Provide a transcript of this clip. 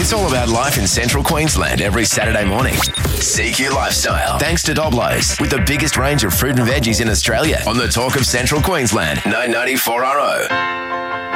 It's all about life in central Queensland every Saturday morning. CQ Lifestyle. Thanks to Doblos, with the biggest range of fruit and veggies in Australia on the Talk of Central Queensland, 994 RO.